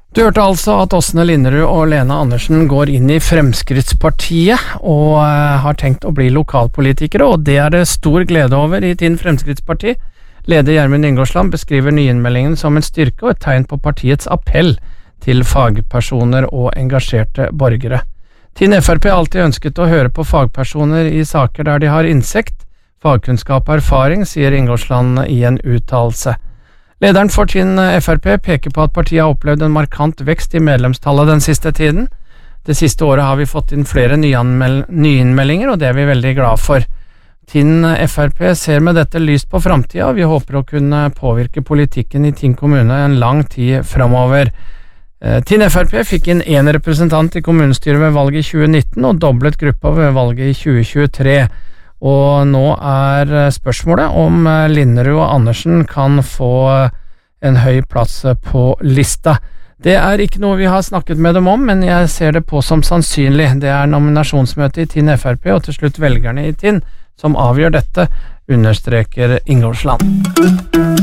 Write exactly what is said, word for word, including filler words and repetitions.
Du hørte altså at Åsne Linderud og Lena Andersen går inn i Fremskrittspartiet og har tenkt å bli lokalpolitikere, og det er det stor glede over i Tinn Fremskrittsparti. Leder Gjermund Ingoldsland beskriver nyinnmeldingen som en styrke og et tegn på partiets appell til fagpersoner og engasjerte borgere. Tinn F R P har alltid ønsket å høre på fagpersoner i saker der de har innsikt, fagkunnskap og erfaring, sier Ingoldsland i en uttalelse. Lederen for Tinn F R P peker på at partiet har opplevd en markant vekst i medlemstallet den siste tiden. Det siste året har vi fått inn flere nyinnmeldinger, og det er vi veldig glad for. Tinn F R P ser med dette lyst på fremtiden, og vi håper å kunne påvirke politikken i Tinn kommune en lang tid fremover. Tinn F R P fikk inn en representant i kommunestyret ved valget i tjue nitten, og doblet gruppa ved valget i tjue tjuetre. Og nå er spørsmålet om Linderud og Andersen kan få en høy plass på lista. Det er ikke noe vi har snakket med dem om, men jeg ser det på som sannsynlig. Det er nominasjonsmøte i Tinn F R P og til slutt velgerne i Tinn som avgjør dette, understreker Ingoldsland.